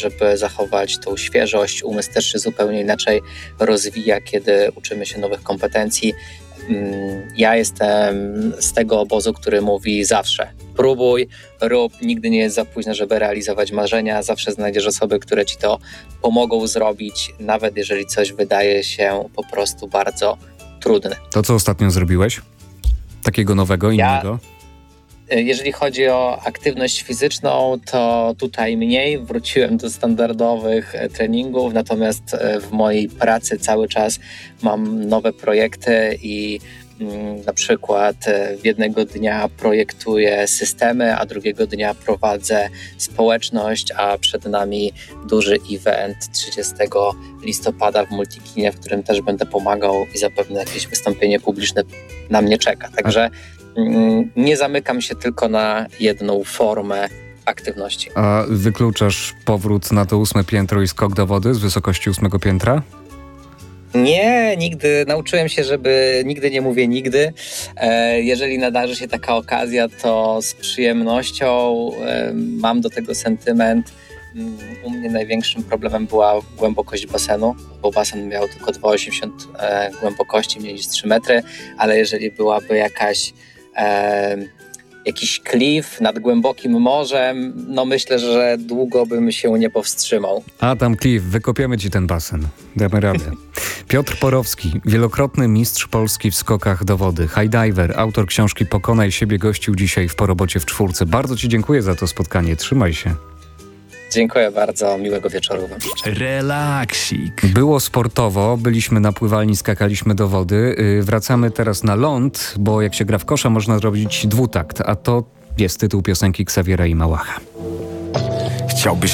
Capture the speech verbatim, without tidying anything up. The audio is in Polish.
żeby zachować tą świeżość. Umysł też się zupełnie inaczej rozwija, kiedy uczymy się nowych kompetencji. Ja jestem z tego obozu, który mówi zawsze: próbuj, rób, nigdy nie jest za późno, żeby realizować marzenia, zawsze znajdziesz osoby, które ci to pomogą zrobić, nawet jeżeli coś wydaje się po prostu bardzo trudne. To co ostatnio zrobiłeś? Takiego nowego, innego? Ja, jeżeli chodzi o aktywność fizyczną, to tutaj mniej. Wróciłem do standardowych treningów, natomiast w mojej pracy cały czas mam nowe projekty i na przykład jednego dnia projektuję systemy, a drugiego dnia prowadzę społeczność, a przed nami duży event trzydziestego listopada w Multikinie, w którym też będę pomagał i zapewne jakieś wystąpienie publiczne na mnie czeka. Także nie zamykam się tylko na jedną formę aktywności. A wykluczasz powrót na to ósme piętro i skok do wody z wysokości ósmego piętra? Nie, nigdy. Nauczyłem się, żeby nigdy nie mówię nigdy. E, jeżeli nadarzy się taka okazja, to z przyjemnością. E, mam do tego sentyment. U mnie największym problemem była głębokość basenu, bo basen miał tylko dwa przecinek osiemdziesiąt e, głębokości, mniej niż trzy metry, ale jeżeli byłaby jakaś e, jakiś klif nad głębokim morzem, no myślę, że długo bym się nie powstrzymał. A tam klif, wykopiemy ci ten basen. Damy radę. Piotr Porowski, wielokrotny mistrz Polski w skokach do wody, highdiver, autor książki Pokonaj siebie, gościł dzisiaj w Po robocie w czwórce. Bardzo ci dziękuję za to spotkanie. Trzymaj się. Dziękuję bardzo, miłego wieczoru wam. Relaksik. Było sportowo, byliśmy na pływalni, skakaliśmy do wody. Yy, wracamy teraz na ląd, bo jak się gra w kosza, można zrobić dwutakt, a to jest tytuł piosenki Xaviera i Małacha. Chciałbyś